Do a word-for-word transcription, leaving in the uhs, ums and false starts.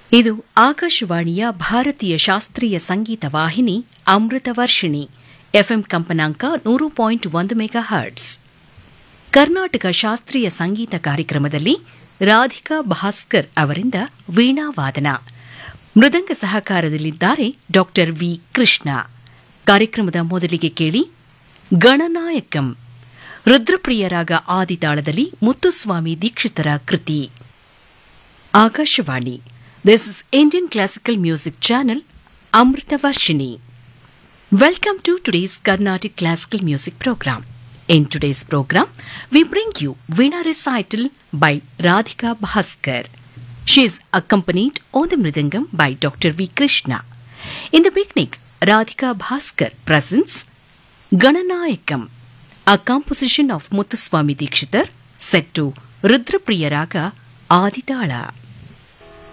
ಇದು ಆಕಾಶವಾಣಿಯ ಭಾರತೀಯ ಶಾಸ್ತ್ರೀಯ ಸಂಗೀತ ವಾಹಿನಿ ಅಮೃತವರ್ಷಿಣಿ ಎಫ್ಎಂ ಕಂಪನಾಂಕ ನೂರು ಪಾಯಿಂಟ್ ಒಂದು ಮೆಗಾ ಹರ್ಟ್ಸ್. ಕರ್ನಾಟಕ ಶಾಸ್ತ್ರೀಯ ಸಂಗೀತ ಕಾರ್ಯಕ್ರಮದಲ್ಲಿ ರಾಧಿಕಾ ಭಾಸ್ಕರ್ ಅವರಿಂದ ವೀಣಾವಾದನ, ಮೃದಂಗ ಸಹಕಾರದಲ್ಲಿದ್ದಾರೆ ಡಾ ವಿ ಕೃಷ್ಣ. ಕಾರ್ಯಕ್ರಮದ ಮೊದಲಿಗೆ ಕೇಳಿ ಗಣನಾಯಕಂ, ರುದ್ರಪ್ರಿಯರಾಗ ಆದಿತಾಳದಲ್ಲಿ ಮುತ್ತುಸ್ವಾಮಿ ದೀಕ್ಷಿತರ ಕೃತಿ. Akashvani, this is Indian Classical Music Channel, Amrita Varshini. Welcome to today's Carnatic Classical Music Program. In today's program, we bring you Veena Recital by Radhika Bhaskar. She is accompanied on the Mridangam by Doctor V. Krishna. In the beginning, Radhika Bhaskar presents Gananayakam, a composition of Muthuswami Dikshitar set to Rudrapriya Raga Aditala.